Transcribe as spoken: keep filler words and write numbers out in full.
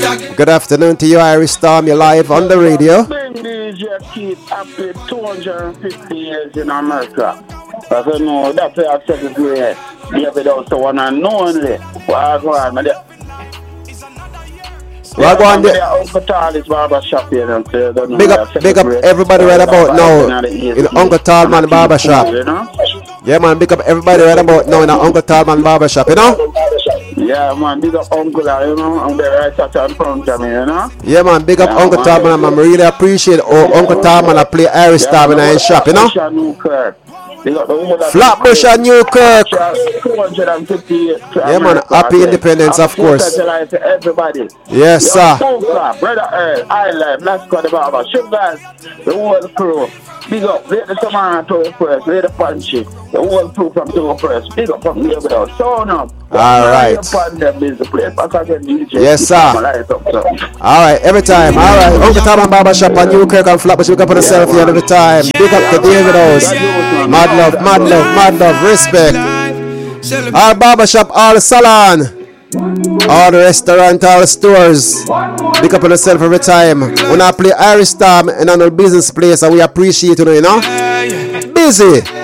Good afternoon to you, Irish Storm. You're live on the radio. D J Keith after two hundred fifty years in America. I don't know, that's why I said it here. Maybe there was one and only. Well, go on, man. Well, go on there. Uncle Tal's barber shop here. Big up, big up everybody right about now in Uncle Talman barber shop. Yeah, man, big up everybody right about now in Uncle Talman barber shop, you know? Yeah, man, big up Uncle, you know, I'm the right at in front of me, you know? Yeah, man, big up yeah, Uncle Talman, man. I really appreciate oh, Uncle Talman I play Irish Star in his shop, you know? Flatbush and Newkirk. Yeah, man, happy independence, of course. Everybody. Yes, sir. Brother Earl, Island, Let's go to Barber, Sugars, the whole crew. Big up, let the tomato press, let the punchy, the whole crew from the press. Big up from here without sound up. All right. Yes, sir. All right, every time. All right, Uncle Tom and Barber Shop and Newkirk and Flatbush. Look up on the selfie every time. Big up to David House. Mad love, mad love, mad love, respect. All Barber Shop, all salon, all the restaurant, all the stores. Big up on yourself every time. When I play Irish Storm in a business place, and we appreciate it, you know. Busy.